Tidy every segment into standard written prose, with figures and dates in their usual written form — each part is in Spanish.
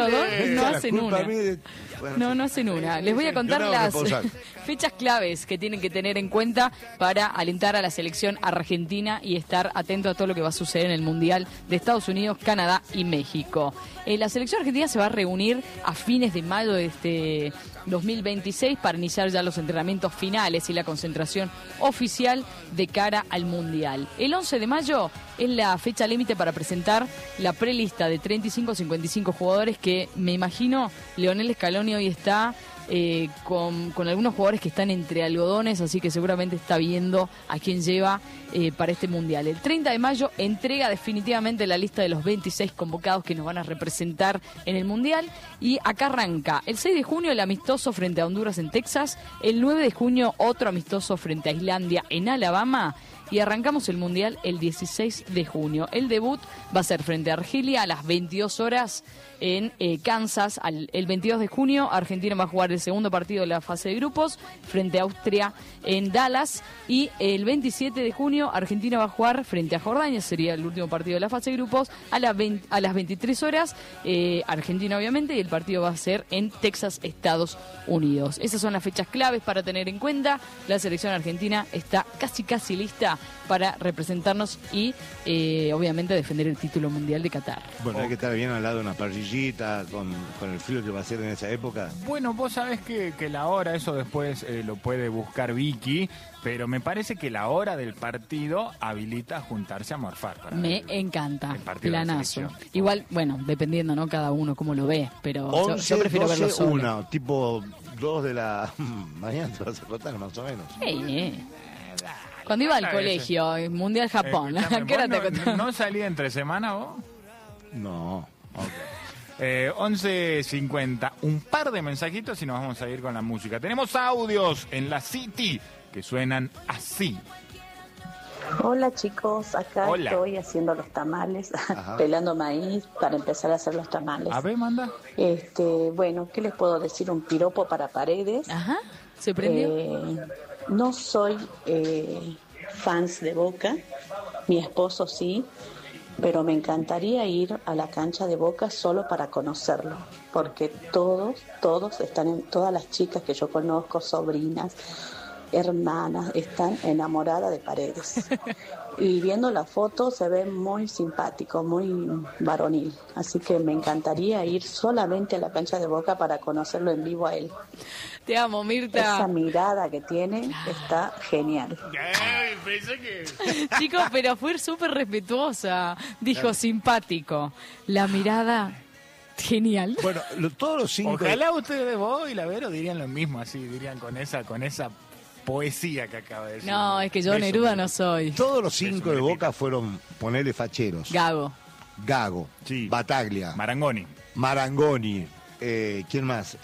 los dos no hacen una. Bueno, No hacen una. Les voy a contar las fechas claves que tienen que tener en cuenta para alentar a la selección argentina y estar atento a todo lo que va a suceder en el Mundial de Estados Unidos, Canadá y México. La selección argentina se va a reunir a fines de mayo de este 2026 para iniciar ya los entrenamientos finales y la concentración oficial de cara al Mundial. El 11 de mayo es la fecha límite para presentar la prelista de 35-55 jugadores que me imagino Leonel Scaloni hoy está con algunos jugadores que están entre algodones, así que seguramente está viendo a quién lleva para este Mundial. El 30 de mayo entrega definitivamente la lista de los 26 convocados que nos van a representar en el Mundial y acá arranca el 6 de junio el amistoso frente a Honduras en Texas, el 9 de junio otro amistoso frente a Islandia en Alabama y arrancamos el Mundial el 16 de junio. El debut va a ser frente a Argelia a las 22 horas en Kansas. El 22 de junio Argentina va a jugar el segundo partido de la fase de grupos frente a Austria en Dallas y el 27 de junio Argentina va a jugar frente a Jordania, sería el último partido de la fase de grupos a las 23 horas Argentina obviamente, y el partido va a ser en Texas, Estados Unidos. Esas son las fechas claves para tener en cuenta. La selección argentina está casi lista para representarnos y obviamente defender el título mundial de Qatar. Bueno, hay que estar bien al lado de una parrillita con el frío que va a ser en esa época. Bueno, vos sabés que la hora, eso después lo puede buscar Vicky, pero me parece que la hora del partido habilita juntarse a morfar. Me encanta, planazo. Igual, bueno, dependiendo, ¿no? Cada uno cómo lo ve, pero 11, yo prefiero 12, verlo solo. 1, tipo 2 de la mañana te vas a cortar más o menos. Cuando iba al colegio, Mundial Japón, ¿qué hora te acostás? ¿No salía entre semana vos? No. Okay. 11:50, un par de mensajitos y nos vamos a ir con la música. Tenemos audios en la City que suenan así. Hola chicos, acá estoy haciendo los tamales, pelando maíz para empezar a hacer los tamales. A ver, manda. Bueno, ¿qué les puedo decir? Un piropo para Paredes. Ajá, se prendió. No soy fans de Boca, mi esposo sí, pero me encantaría ir a la cancha de Boca solo para conocerlo, porque todas las chicas que yo conozco, sobrinas, hermanas, están enamoradas de Paredes. Y viendo la foto se ve muy simpático, muy varonil. Así que me encantaría ir solamente a la cancha de Boca para conocerlo en vivo a él. Te amo, Mirta. Esa mirada que tiene está genial. Chicos, pero fue súper respetuosa. Dijo simpático. La mirada... Genial. Bueno, todos los 5... Ojalá ustedes, vos y la Vero, dirían lo mismo, así, dirían con esa poesía que acaba de decir. No, es que yo Neruda no soy. Todos los 5 de Boca fueron, ponerle facheros. Gago. Sí. Bataglia. Marangoni. ¿Quién más?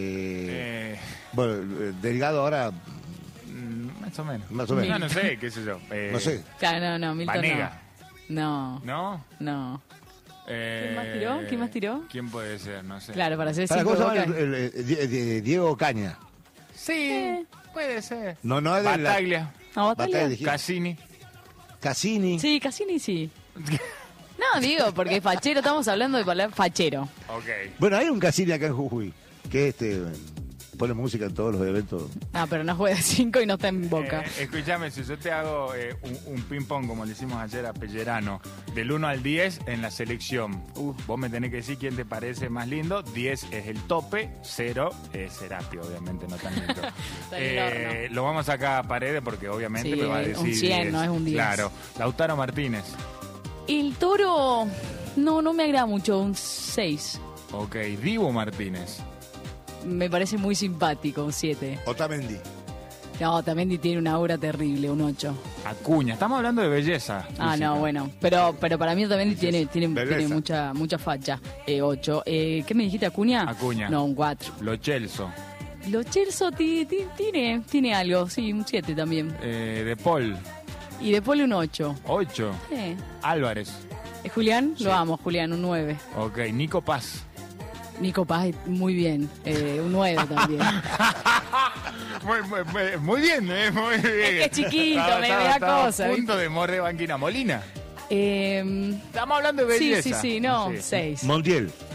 Bueno, Delgado ahora... Más o menos. No sé, qué sé yo. No sé. Claro, no, Milton Vanega. No. ¿No? ¿Quién más tiró? ¿Quién puede ser? No sé. Claro, para hacer ¿Para 5 cómo se Boca. llama Diego Caña? Sí, puede ser. No es de Bataglia. No, Bataglia. Cassini. Sí, Cassini sí. No, digo, porque fachero, estamos hablando de palabra fachero. Ok. Bueno, hay un Cassini acá en Jujuy, que pone música en todos los eventos. No, pero no juega 5 y no está en Boca. Escúchame, si yo te hago un ping-pong, como le hicimos ayer a Pellerano, del 1 al 10 en la selección, vos me tenés que decir quién te parece más lindo. 10 es el tope, 0 es Serapio, obviamente no tan lindo. Lo vamos acá a Paredes porque obviamente me va a decir un 100, 10. no es un 10. Claro. Lautaro Martínez. El Toro no me agrada mucho, un 6. Ok, Dibu Martínez. Me parece muy simpático, un 7. Otamendi. No, Otamendi tiene una aura terrible, un 8. Acuña, estamos hablando de belleza. No, bueno, pero para mí Otamendi tiene mucha facha. 8. ¿Qué me dijiste, Acuña? Acuña. No, un 4. Lo Celso tiene algo, sí, un 7 también. De Paul. Y de Paul un 8. 8. Sí. Álvarez. Julián, sí. Lo amo, Julián, un 9. Ok, Nico Paz. Nico Paz, muy bien, un 9 también. Muy bien, muy bien. Es que es chiquito, me da cosa. Punto de Morre Banquina. Molina. Estamos hablando de belleza. Sí, 6. Montiel.